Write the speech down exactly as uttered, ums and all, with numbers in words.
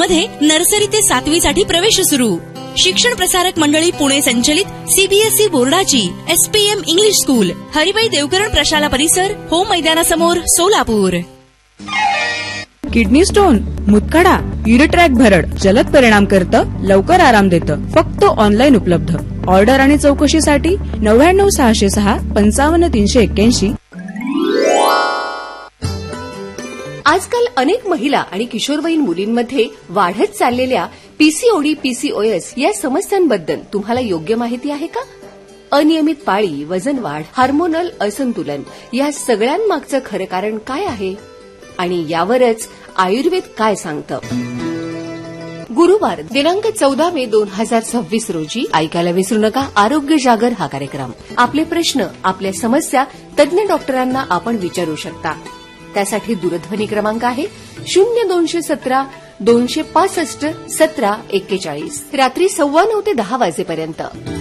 मध्ये नर्सरी ते सातवी साठी प्रवेश सुरू. शिक्षण प्रसारक मंडळी पुणे संचलित सीबीएसई बोर्डाची SPM English school, Haribhai Devkaran प्रशाला परिसर, होम मैदानासमोर, सोलापूर. किडनी स्टोन, मुतखडा, युरिट्रॅक भरड जलद परिणाम करतं, लवकर आराम देतं. फक्त ऑनलाईन उपलब्ध. ऑर्डर आणि चौकशीसाठी नव्याण्णव सहाशे सहा पंचावन्न तीनशे एक्क्याऐंशी. आजकाल अनेक महिला आणि किशोरवयीन मुलींमध्ये वाढत चाललेल्या पीसीओडी पीसीओएस या समस्यांबद्दल तुम्हाला योग्य माहिती आहे का? अनियमित पाळी, वजन वाढ, हार्मोनल असंतुलन या सगळ्यांमागचं खरं कारण काय आहे आणि यावरच आयुर्वेद काय सांगतं? गुरुवार दिनांक चौदा मे दोन हजार सव्वीस रोजी ऐकायला विसरू नका आरोग्य जागर हा कार्यक्रम. आपले प्रश्न, आपल्या समस्या तज्ज्ञ डॉक्टरांना आपण विचारू शकता. त्यासाठी दूरध्वनी क्रमांक आहे शून्य दोनशे सतरा दोनशे पासष्ट सतरा एक्केचाळीस. रात्री सव्वा नऊ ते दहा वाजेपर्यंत.